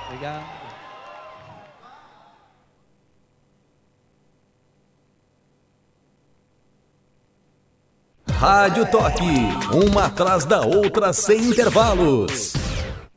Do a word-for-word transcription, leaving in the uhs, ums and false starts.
Obrigado. Rádio Toque, uma atrás da outra sem intervalos.